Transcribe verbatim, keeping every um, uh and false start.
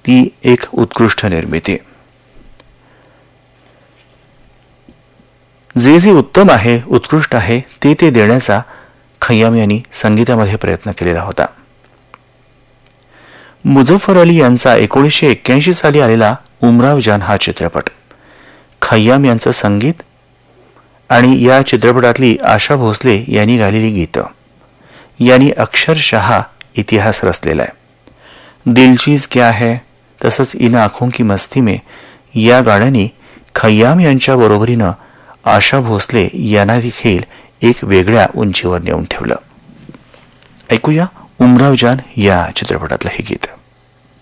ती एक उत्कृष्ट निर्मिती. जे जे उत्तम आहे, उत्कृष्ट आहे, ते ते देण्याचा खय्याम यांनी संगीतामध्ये प्रयत्न केलेला होता. मुझफ्फर अली यांचा एकोणीसशे एक्क्याऐंशी साली आलेला उमराव जान हा चित्रपट, खय्याम यांचं संगीत आणि या चित्रपटातली आशा भोसले यांनी गायलेली गीतं यांनी अक्षरशः इतिहास रचलेला आहे. दिल चीज क्या है तसंच इन आँखों की मस्ती में या गाण्यांनी खय्याम यांच्या बरोबरीनं आशा भोसले यांना देखील एक वेगळ्या उंचीवर नेऊन ठेवलं. ऐकूया उमराव जान या चित्रपटातलं हे गीत.